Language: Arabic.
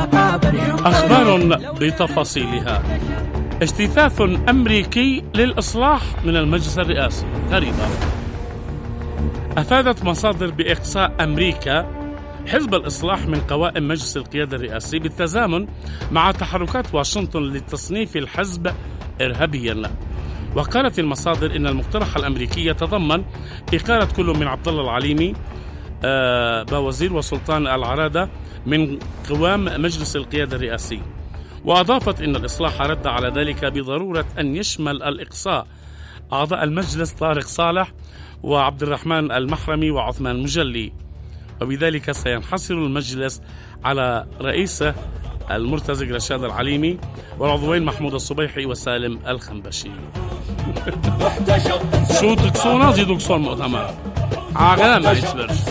أخبار بتفاصيلها. اجتثاث أمريكي للإصلاح من المجلس الرئاسي. غريبة. أفادت مصادر بإقصاء أمريكا حزب الإصلاح من قوائم مجلس القيادة الرئاسي بالتزامن مع تحركات واشنطن لتصنيف الحزب إرهابيا. وقالت المصادر إن المقترح الأمريكي يتضمن إقالة كل من عبد الله العليمي بوزير وسلطان العرادة من قوام مجلس القيادة الرئاسي. وأضافت إن الإصلاح رد على ذلك بضرورة أن يشمل الإقصاء أعضاء المجلس طارق صالح وعبد الرحمن المحرمي وعثمان مجلي، وبذلك سينحصر المجلس على رئيسه المرتزق رشاد العليمي والعضوين محمود الصبيحي وسالم الخنبشي. شو تقصونا زيدوا قصوا المؤتمر عاقلا ما يتبرش.